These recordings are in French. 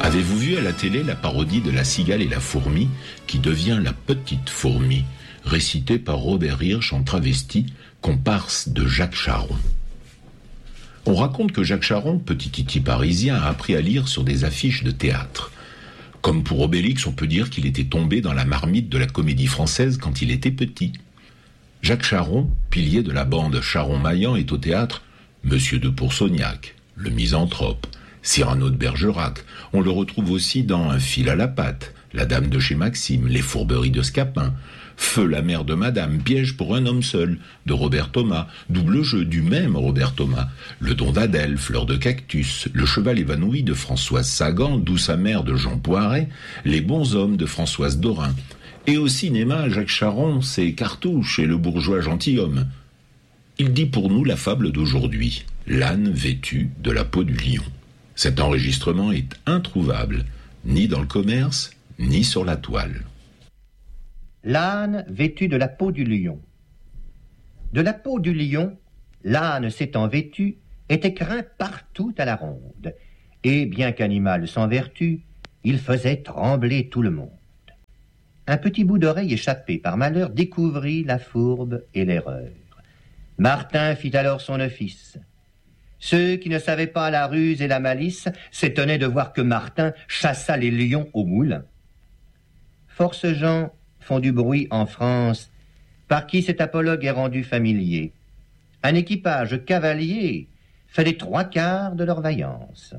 Avez-vous vu à la télé la parodie de La cigale et la fourmi qui devient La petite fourmi, récitée par Robert Hirsch en travesti, comparse de Jacques Charron? On raconte que Jacques Charron, petit titi parisien, a appris à lire sur des affiches de théâtre. Comme pour Obélix, on peut dire qu'il était tombé dans la marmite de la comédie française quand il était petit. Jacques Charron, pilier de la bande Charron-Maillan, est au théâtre Monsieur de Pourceaugnac, le misanthrope, Cyrano de Bergerac. On le retrouve aussi dans Un fil à la patte, La dame de chez Maxime, Les fourberies de Scapin, Feu la mère de Madame, Piège pour un homme seul, de Robert Thomas, Double jeu du même Robert Thomas, Le don d'Adèle, Fleur de cactus, Le cheval évanoui de Françoise Sagan, Douce amère de Jean Poiret, Les bons hommes de Françoise Dorin. Et au cinéma, Jacques Charron, c'est Cartouche et Le bourgeois gentilhomme. Il dit pour nous la fable d'aujourd'hui, L'âne vêtu de la peau du lion. Cet enregistrement est introuvable, ni dans le commerce, ni sur la toile. L'âne vêtu de la peau du lion. De la peau du lion, l'âne s'étant vêtu, était craint partout à la ronde, et bien qu'animal sans vertu, il faisait trembler tout le monde. Un petit bout d'oreille échappé par malheur découvrit la fourbe et l'erreur. Martin fit alors son office. Ceux qui ne savaient pas la ruse et la malice s'étonnaient de voir que Martin chassa les lions au moulin. Force gens font du bruit en France, par qui cet apologue est rendu familier. Un équipage cavalier fait les 3/4 de leur vaillance.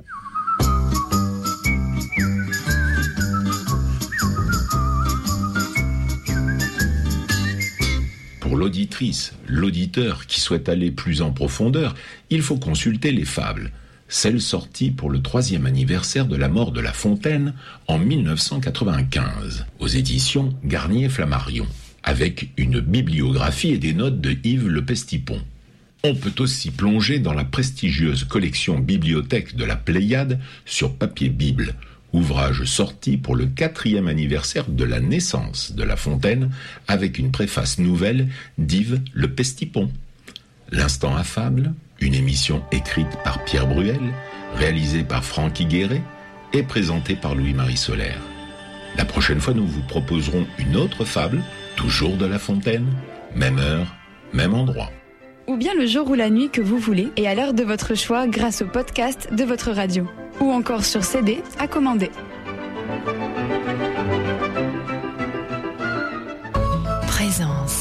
Pour l'auditrice, l'auditeur qui souhaite aller plus en profondeur, il faut consulter les fables, celles sorties pour le 3e anniversaire de la mort de La Fontaine en 1995, aux éditions Garnier-Flammarion, avec une bibliographie et des notes de Yves Le Pestipon. On peut aussi plonger dans la prestigieuse collection Bibliothèque de la Pléiade sur papier Bible, ouvrage sorti pour le 4e anniversaire de la naissance de La Fontaine, avec une préface nouvelle d'Yves Le Pestipon. L'Instant affable, une émission écrite par Pierre Bruel, réalisée par Franck Higueret et présentée par Louis-Marie Solaire. La prochaine fois, nous vous proposerons une autre fable, toujours de La Fontaine, même heure, même endroit. Ou bien le jour ou la nuit que vous voulez et à l'heure de votre choix grâce au podcast de votre radio. Ou encore sur CD à commander. Présence.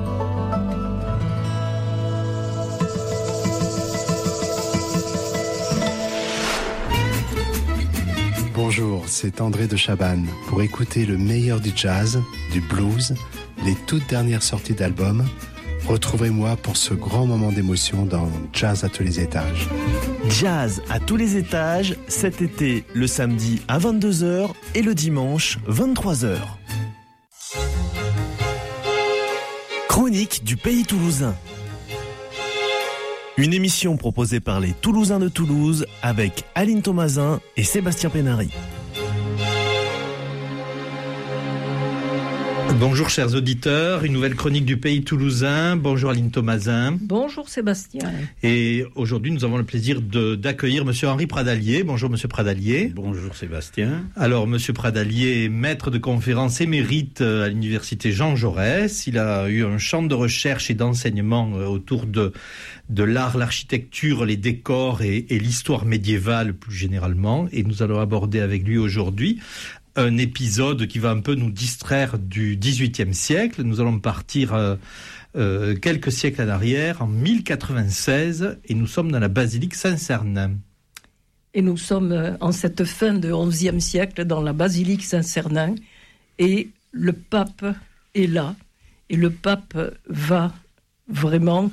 Bonjour, c'est André de Chabannes. Pour écouter le meilleur du jazz, du blues, les toutes dernières sorties d'albums, retrouvez-moi pour ce grand moment d'émotion dans Jazz à tous les étages. Jazz à tous les étages, cet été, le samedi à 22h et le dimanche 23h. Chronique du pays toulousain. Une émission proposée par les Toulousains de Toulouse avec Aline Thomasin et Sébastien Pénary. Bonjour chers auditeurs, une nouvelle chronique du pays toulousain. Bonjour Aline Thomasin. Bonjour Sébastien. Et aujourd'hui nous avons le plaisir d'accueillir monsieur Henri Pradalier. Bonjour monsieur Pradalier. Bonjour Sébastien. Alors monsieur Pradalier est maître de conférences émérite à l'université Jean Jaurès. Il a eu un champ de recherche et d'enseignement autour de l'art, l'architecture, les décors et l'histoire médiévale plus généralement. Et nous allons aborder avec lui aujourd'hui un épisode qui va un peu nous distraire du XVIIIe siècle. Nous allons partir quelques siècles en arrière, en 1096, et nous sommes dans la basilique Saint-Cernin. Et nous sommes en cette fin de XIe siècle dans la basilique Saint-Cernin, et le pape est là, et le pape va vraiment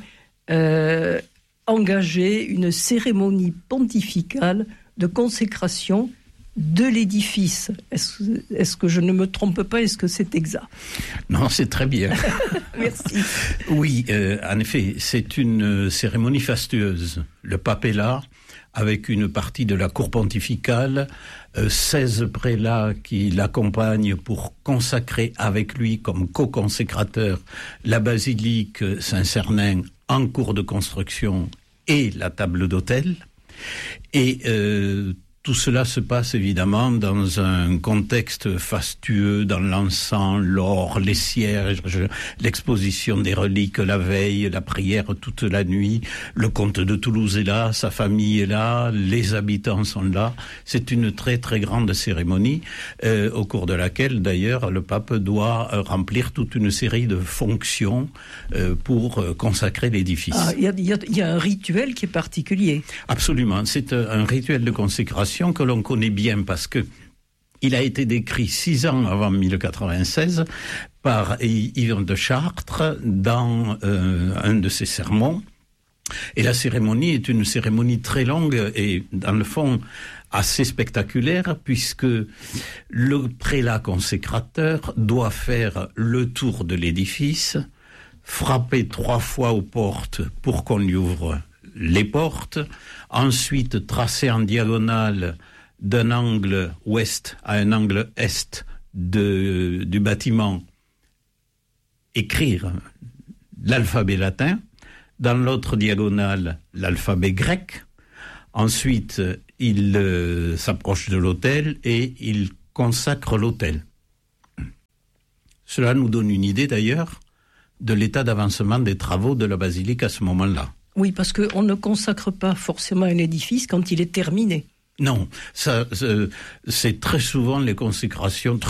engager une cérémonie pontificale de consécration de l'édifice. Est-ce que je ne me trompe pas? Est-ce que c'est exact? Non, c'est très bien. Merci. Oui, en effet, c'est une cérémonie fastueuse. Le pape est là, avec une partie de la cour pontificale, 16 prélats qui l'accompagnent pour consacrer avec lui comme co-consécrateur la basilique Saint-Cernin en cours de construction et la table d'autel. Et Tout cela se passe évidemment dans un contexte fastueux, dans l'encens, l'or, les cierges, l'exposition des reliques la veille, la prière toute la nuit. Le comte de Toulouse est là, sa famille est là, les habitants sont là. C'est une très très grande cérémonie au cours de laquelle d'ailleurs le pape doit remplir toute une série de fonctions pour consacrer l'édifice. Il y a un rituel qui est particulier. Absolument, c'est un rituel de consécration que l'on connaît bien parce que il a été décrit 6 ans avant 1096 par Yves de Chartres dans un de ses sermons. Et la cérémonie est une cérémonie très longue et dans le fond assez spectaculaire puisque le prélat consécrateur doit faire le tour de l'édifice, frapper 3 fois aux portes pour qu'on lui ouvre les portes, ensuite tracer en diagonale d'un angle ouest à un angle est du bâtiment, écrire l'alphabet latin, dans l'autre diagonale l'alphabet grec, ensuite il s'approche de l'autel et il consacre l'autel. Cela nous donne une idée d'ailleurs de l'état d'avancement des travaux de la basilique à ce moment-là. Oui, parce qu'on ne consacre pas forcément un édifice quand il est terminé. Non, c'est très souvent les consécrations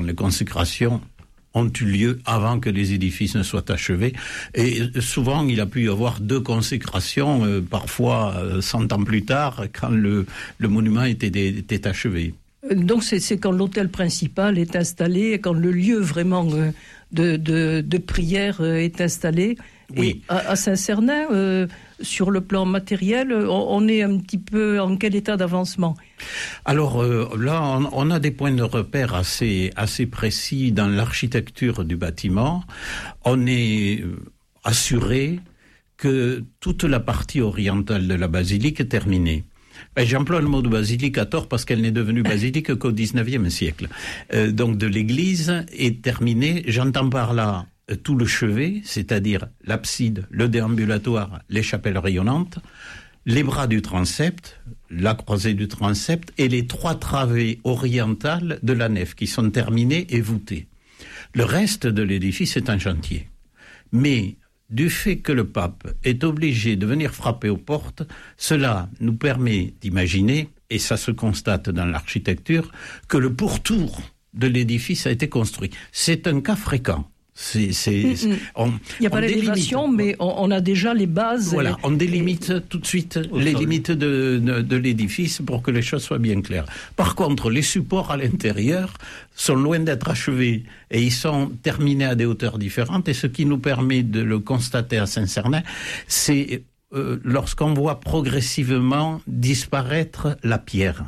ont eu lieu avant que les édifices ne soient achevés. Et souvent, il a pu y avoir 2 consécrations, parfois 100 ans plus tard, quand le monument était achevé. Donc c'est quand l'autel principal est installé, quand le lieu vraiment de prière est installé. Oui. Et à Saint-Cernin, sur le plan matériel, on est un petit peu en quel état d'avancement ? Alors là, on a des points de repère assez précis dans l'architecture du bâtiment. On est assuré que toute la partie orientale de la basilique est terminée. J'emploie le mot de basilique à tort parce qu'elle n'est devenue basilique qu'au XIXe siècle. Donc de l'église est terminée, j'entends par là tout le chevet, c'est-à-dire l'abside, le déambulatoire, les chapelles rayonnantes, les bras du transept, la croisée du transept et les 3 travées orientales de la nef qui sont terminées et voûtées. Le reste de l'édifice est un chantier. Mais du fait que le pape est obligé de venir frapper aux portes, cela nous permet d'imaginer, et ça se constate dans l'architecture, que le pourtour de l'édifice a été construit. C'est un cas fréquent. Il n'y a pas l'élévation, mais on a déjà les bases. Voilà, on délimite tout de suite les limites de l'édifice pour que les choses soient bien claires. Par contre, les supports à l'intérieur sont loin d'être achevés et ils sont terminés à des hauteurs différentes. Et ce qui nous permet de le constater à Saint-Cernin, c'est lorsqu'on voit progressivement disparaître la pierre.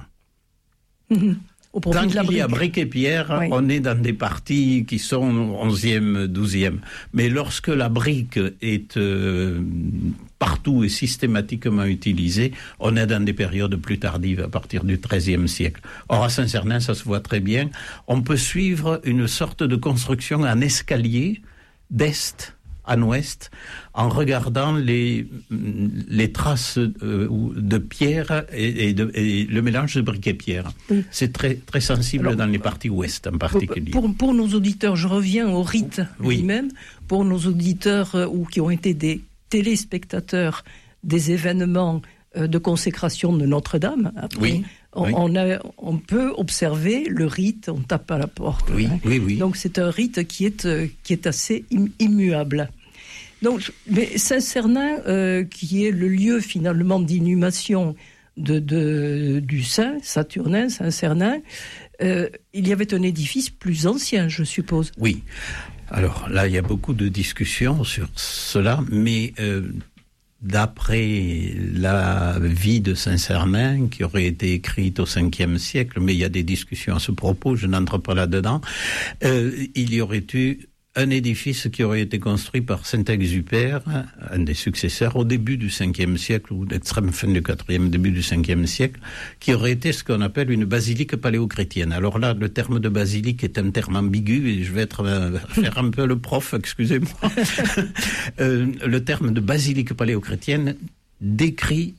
Tant qu'il y a briques et pierre, oui. On est dans des parties qui sont 11e, 12e. Mais lorsque la brique est partout et systématiquement utilisée, on est dans des périodes plus tardives, à partir du XIIIe siècle. Or, à Saint-Cernin, ça se voit très bien. On peut suivre une sorte de construction en escalier d'est en ouest, en regardant les traces de pierre et le mélange de briques et pierre. Oui. C'est très, très sensible dans les parties ouest en particulier. Pour nos auditeurs, je reviens au rite lui-même. Pour nos auditeurs ou qui ont été des téléspectateurs des événements de consécration de Notre-Dame, après, on peut observer le rite, on tape à la porte. Oui. Donc c'est un rite qui est assez immuable. Donc, mais Saint-Cernin, qui est le lieu finalement d'inhumation du saint Saturnin, Saint-Cernin, il y avait un édifice plus ancien, je suppose. Oui. Alors là, il y a beaucoup de discussions sur cela, mais d'après la vie de Saint-Cernin, qui aurait été écrite au Ve siècle, mais il y a des discussions à ce propos, je n'entre pas là-dedans, il y aurait eu un édifice qui aurait été construit par Saint-Exupère, un des successeurs, au début du Ve siècle, ou l'extrême fin du IVe, début du Ve siècle, qui aurait été ce qu'on appelle une basilique paléochrétienne. Alors là, le terme de basilique est un terme ambigu, et je vais faire un peu le prof, excusez-moi. Le terme de basilique paléochrétienne décrit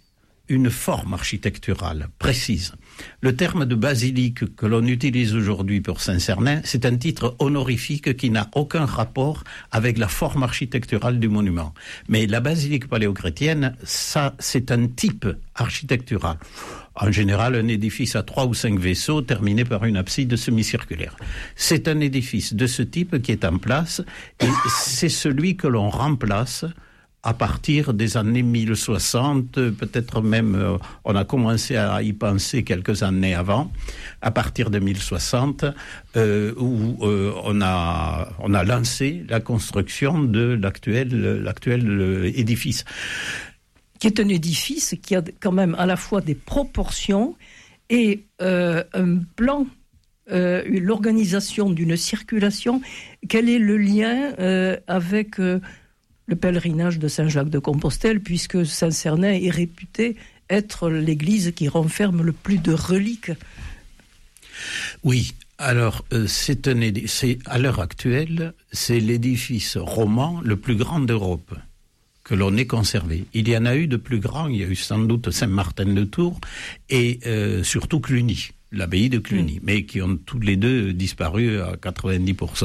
une forme architecturale précise. Le terme de basilique que l'on utilise aujourd'hui pour Saint-Cernin, c'est un titre honorifique qui n'a aucun rapport avec la forme architecturale du monument. Mais la basilique paléochrétienne, ça, c'est un type architectural. En général, un édifice à 3 ou 5 vaisseaux terminé par une abside semi-circulaire. C'est un édifice de ce type qui est en place et c'est celui que l'on remplace à partir des années 1060, peut-être même, on a commencé à y penser quelques années avant, à partir de 1060, où on a lancé la construction de l'actuel édifice. Qui est un édifice qui a quand même à la fois des proportions et un plan, l'organisation d'une circulation. Quel est le lien avec le pèlerinage de Saint-Jacques-de-Compostelle, puisque Saint-Cernin est réputé être l'église qui renferme le plus de reliques? Oui. Alors, c'est à l'heure actuelle, c'est l'édifice roman le plus grand d'Europe que l'on ait conservé. Il y en a eu de plus grands, il y a eu sans doute Saint-Martin-de-Tours et surtout Cluny, l'abbaye de Cluny, mais qui ont tous les deux disparu à 90%.